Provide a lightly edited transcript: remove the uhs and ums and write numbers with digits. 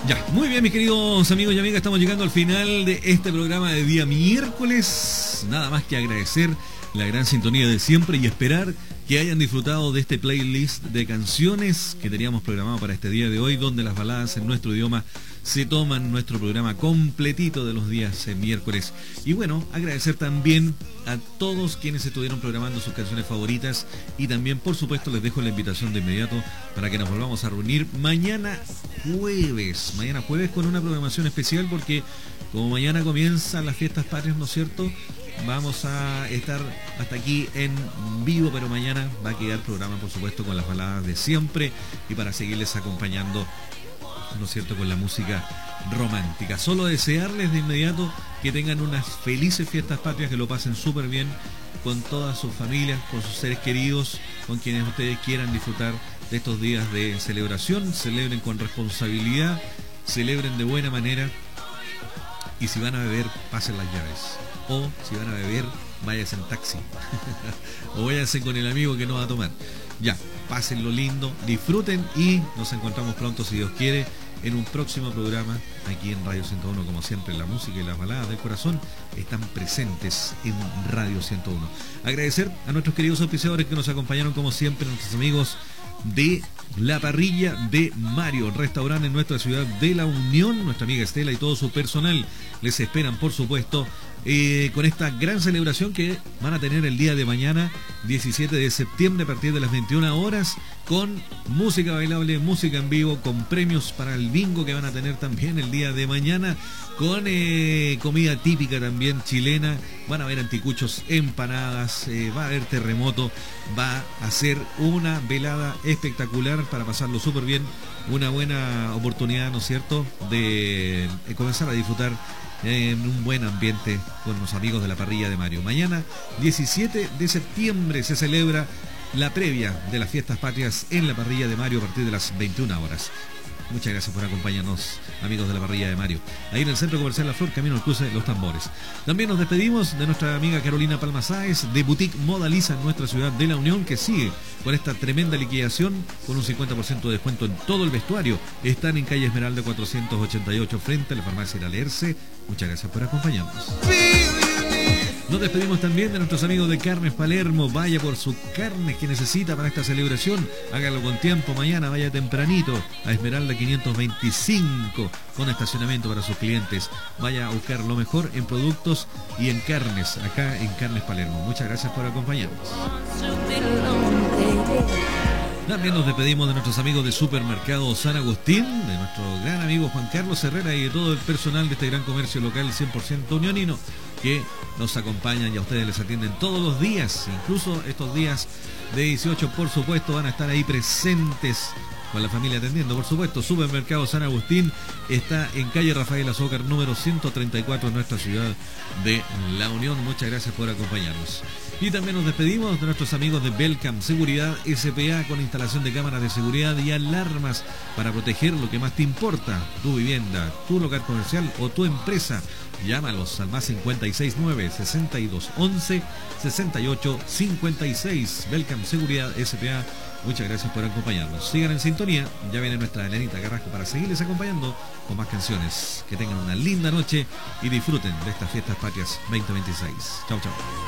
Ya, muy bien mis queridos amigos y amigas, estamos llegando al final de este programa de día miércoles. Nada más que agradecer la gran sintonía de siempre y esperar que hayan disfrutado de este playlist de canciones que teníamos programado para este día de hoy, donde las baladas en nuestro idioma se toman nuestro programa completito de los días miércoles. Y bueno, agradecer también a todos quienes estuvieron programando sus canciones favoritas y también, por supuesto, les dejo la invitación de inmediato para que nos volvamos a reunir mañana jueves con una programación especial, porque como mañana comienzan las fiestas patrias, ¿no es cierto? Vamos a estar hasta aquí en vivo, pero mañana va a quedar programa, por supuesto, con las baladas de siempre y para seguirles acompañando, ¿no es cierto?, con la música romántica. Solo desearles de inmediato que tengan unas felices fiestas patrias, que lo pasen súper bien con todas sus familias, con sus seres queridos, con quienes ustedes quieran disfrutar de estos días de celebración. Celebren con responsabilidad, celebren de buena manera, y si van a beber, pasen las llaves. O si van a beber, váyanse en taxi o váyanse con el amigo que no va a tomar. Ya, pásenlo lindo, disfruten y nos encontramos pronto, si Dios quiere, en un próximo programa aquí en Radio 101. Como siempre, la música y las baladas del corazón están presentes en Radio 101. Agradecer a nuestros queridos auspiciadores que nos acompañaron como siempre, nuestros amigos de La Parrilla de Mario, restaurante en nuestra ciudad de La Unión. Nuestra amiga Estela y todo su personal les esperan, por supuesto, con esta gran celebración que van a tener el día de mañana, 17 de septiembre, a partir de las 21 horas, con música bailable, música en vivo, con premios para el bingo que van a tener también el día de mañana, con comida típica también chilena. Van a haber anticuchos, empanadas, va a haber terremoto, va a ser una velada espectacular para pasarlo súper bien, una buena oportunidad, ¿no es cierto?, de comenzar a disfrutar en un buen ambiente con los amigos de La Parrilla de Mario. Mañana, 17 de septiembre, se celebra la previa de las fiestas patrias en La Parrilla de Mario a partir de las 21 horas. Muchas gracias por acompañarnos, amigos de La Parrilla de Mario, ahí en el Centro Comercial La Flor, camino al cruce de Los Tambores. También nos despedimos de nuestra amiga Carolina Palma Sáez, de Boutique Moda Lisa en nuestra ciudad de La Unión, que sigue con esta tremenda liquidación, con un 50% de descuento en todo el vestuario. Están en calle Esmeralda 488, frente a la farmacia Ir a Leerse. Muchas gracias por acompañarnos. Nos despedimos también de nuestros amigos de Carnes Palermo. Vaya por su carne que necesita para esta celebración. Hágalo con tiempo. Mañana vaya tempranito a Esmeralda 525, con estacionamiento para sus clientes. Vaya a buscar lo mejor en productos y en carnes, acá en Carnes Palermo. Muchas gracias por acompañarnos. También nos despedimos de nuestros amigos de Supermercado San Agustín, de nuestro gran amigo Juan Carlos Herrera y de todo el personal de este gran comercio local 100% unionino, que nos acompañan y a ustedes les atienden todos los días, incluso estos días de 18, por supuesto, van a estar ahí presentes con la familia atendiendo, por supuesto. Supermercado San Agustín está en calle Rafael Azócar, número 134, en nuestra ciudad de La Unión. Muchas gracias por acompañarnos. Y también nos despedimos de nuestros amigos de Belcam Seguridad S.p.A. con instalación de cámaras de seguridad y alarmas para proteger lo que más te importa, tu vivienda, tu local comercial o tu empresa. Llámalos al más 569-6211-6856. Belcam Seguridad S.p.A. Muchas gracias por acompañarnos. Sigan en sintonía. Ya viene nuestra Elenita Carrasco para seguirles acompañando con más canciones. Que tengan una linda noche y disfruten de estas fiestas patrias 2026. Chau, chau.